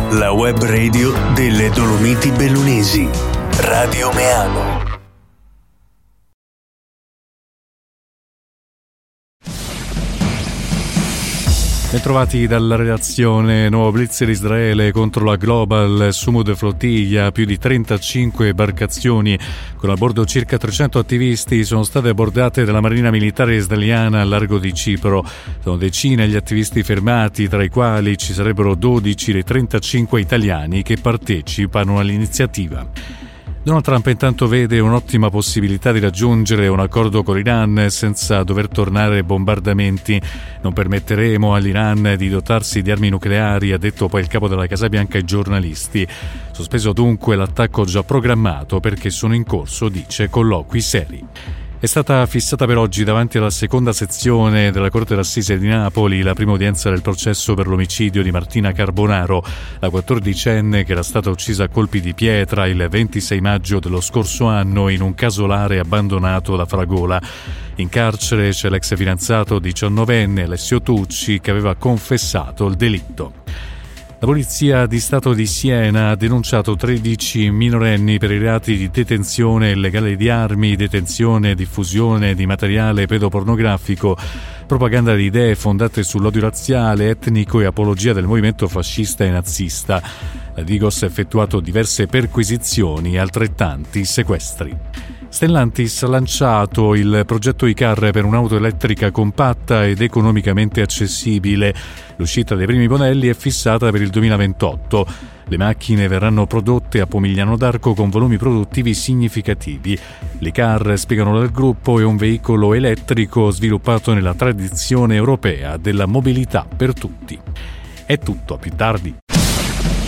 La web radio delle Dolomiti Bellunesi. Radio Meano. Bentrovati dalla redazione. Nuovo blitz di Israele contro la Global Sumud Flottiglia. Più di 35 imbarcazioni con a bordo circa 300 attivisti sono state abbordate dalla Marina Militare Israeliana al largo di Cipro. Sono decine gli attivisti fermati, tra i quali ci sarebbero 12 dei 35 italiani che partecipano all'iniziativa. Donald Trump intanto vede un'ottima possibilità di raggiungere un accordo con l'Iran senza dover tornare ai bombardamenti. Non permetteremo all'Iran di dotarsi di armi nucleari, ha detto poi il capo della Casa Bianca ai giornalisti. Sospeso dunque l'attacco già programmato perché sono in corso, dice, colloqui seri. È stata fissata per oggi davanti alla seconda sezione della Corte d'Assise di Napoli la prima udienza del processo per l'omicidio di Martina Carbonaro, la 14enne che era stata uccisa a colpi di pietra il 26 maggio dello scorso anno in un casolare abbandonato da Fragola. In carcere c'è l'ex fidanzato 19enne Alessio Tucci che aveva confessato il delitto. La Polizia di Stato di Siena ha denunciato 13 minorenni per i reati di detenzione illegale di armi, detenzione e diffusione di materiale pedopornografico, propaganda di idee fondate sull'odio razziale, etnico e apologia del movimento fascista e nazista. La Digos ha effettuato diverse perquisizioni e altrettanti sequestri. Stellantis ha lanciato il progetto iCar per un'auto elettrica compatta ed economicamente accessibile. L'uscita dei primi modelli è fissata per il 2028. Le macchine verranno prodotte a Pomigliano d'Arco con volumi produttivi significativi. L'e-Car, spiegano dal gruppo, è un veicolo elettrico sviluppato nella tradizione europea della mobilità per tutti. È tutto, a più tardi.